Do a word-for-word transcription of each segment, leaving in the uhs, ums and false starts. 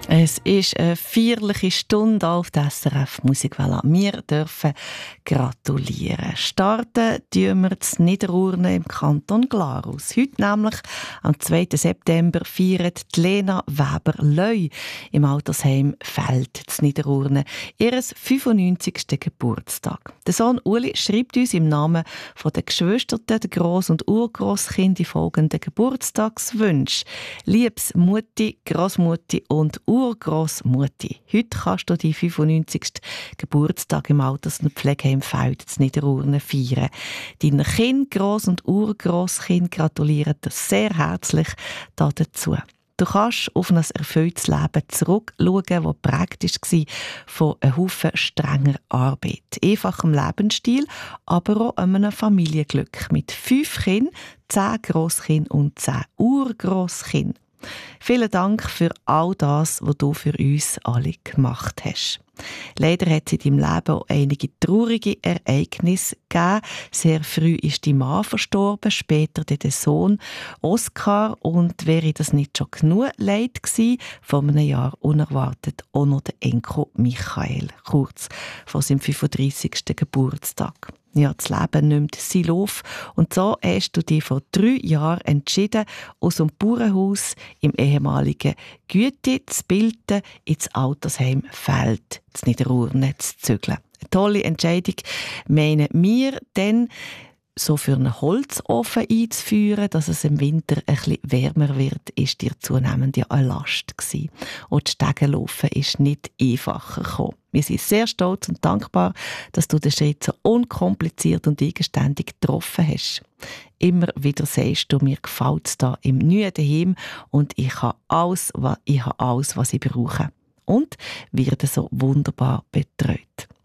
Es ist eine feierliche Stunde auf der S R F Musikwelle. Wir dürfen gratulieren. Starten tun wir in Niederurne im Kanton Glarus. Heute nämlich, am zweiten September, feiert Lena Weber-Leu im Altersheim Feld in Niederurne ihren fünfundneunzigsten Geburtstag. Der Sohn Uli schreibt uns im Namen der Geschwister, der Gross- und Urgrosskind die folgenden Geburtstagswünsche. Liebes Mutti, Grossmutti und Urgrossmutti. Heute kannst du deinen fünfundneunzigsten Geburtstag im Alters- und Pflegeheim Feld in Niederurne feiern. Deinen Kind, Gross- und Urgrosskind gratulieren dir sehr herzlich dazu. Du kannst auf ein erfülltes Leben zurückschauen, das geprägt war von einem Haufen strenger Arbeit, einfachem Lebensstil, aber auch einem Familienglück mit fünf Kindern, zehn Grosskindern und zehn Urgrosskindern. Vielen Dank für all das, was du für uns alle gemacht hast. Leider hat es in deinem Leben auch einige traurige Ereignisse gegeben. Sehr früh ist dein Mann verstorben, später der Sohn Oskar. Und wäre das nicht schon genug Leid gewesen, vor einem Jahr unerwartet auch noch der Enkel Michael, kurz vor seinem fünfunddreissigsten Geburtstag. Ja, das Leben nimmt seinen Lauf. Und so hast du dich vor drei Jahren entschieden, aus dem Bauernhaus im ehemaligen Güte zu Bilden ins Altersheim Feld zu Niederurne zu zügeln. Eine tolle Entscheidung, meinen wir, denn so für einen Holzofen einzuführen, dass es im Winter ein bisschen wärmer wird, ist dir zunehmend ja eine Last gewesen. Und das Stegenlaufen ist nicht einfacher gekommen. Wir sind sehr stolz und dankbar, dass du den Schritt so unkompliziert und eigenständig getroffen hast. Immer wieder sagst du, mir gefällt es da im neuen Daheim und ich habe alles, was ich, habe alles, was ich brauche. Und werde so wunderbar betreut.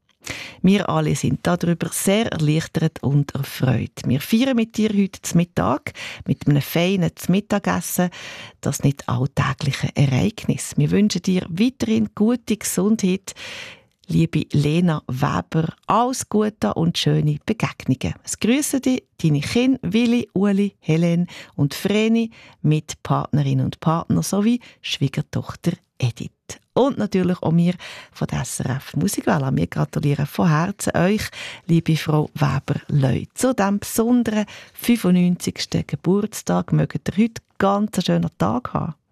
Wir alle sind darüber sehr erleichtert und erfreut. Wir feiern mit dir heute zum Mittag mit einem feinen Mittagessen, das nicht alltägliche Ereignis. Wir wünschen dir weiterhin gute Gesundheit. Liebe Lena Weber, alles Gute und schöne Begegnungen. Es grüßen dich deine Kinder Willi, Uli, Helen und Vreni, mit Partnerinnen und Partner sowie Schwiegertochter Edith. Und natürlich auch wir von der S R F Musikwelle. Wir gratulieren von Herzen euch, liebe Frau Weber-Leu, zu diesem besonderen fünfundneunzigsten Geburtstag. Mögt ihr heute ganz einen schönen Tag haben.